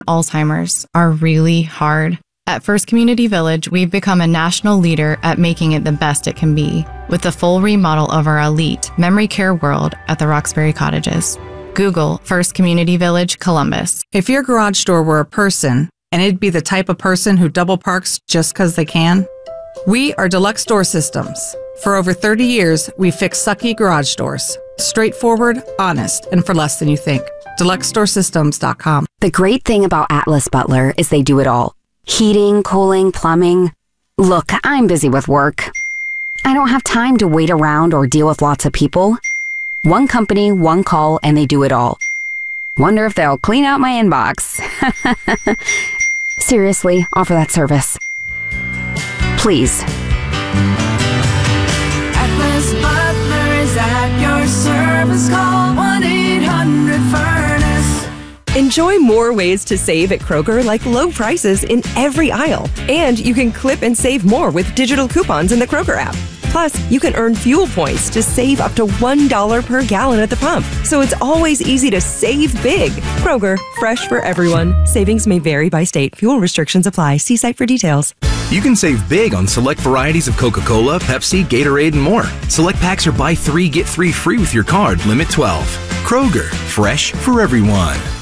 Alzheimer's are really hard. At First Community Village, we've become a national leader at making it the best it can be, with the full remodel of our elite memory care world at the Roxbury Cottages. Google First Community Village, Columbus. If your garage door were a person, and it'd be the type of person who double parks just because they can, we are Deluxe Door Systems. For over 30 years, we fix sucky garage doors. Straightforward, honest, and for less than you think. DeluxeDoorSystems.com. The great thing about Atlas Butler is they do it all. Heating, cooling, plumbing. Look, I'm busy with work. I don't have time to wait around or deal with lots of people. One company, one call, and they do it all. Wonder if they'll clean out my inbox. Seriously, offer that service. Please. Atlas Butler is at your service. Call 1-800-FURNACE. Enjoy more ways to save at Kroger, like low prices in every aisle. And you can clip and save more with digital coupons in the Kroger app. Plus, you can earn fuel points to save up to $1 per gallon at the pump. So it's always easy to save big. Kroger, fresh for everyone. Savings may vary by state. Fuel restrictions apply. See site for details. You can save big on select varieties of Coca-Cola, Pepsi, Gatorade, and more. Select packs are buy 3, get 3 free with your card. Limit 12. Kroger, fresh for everyone.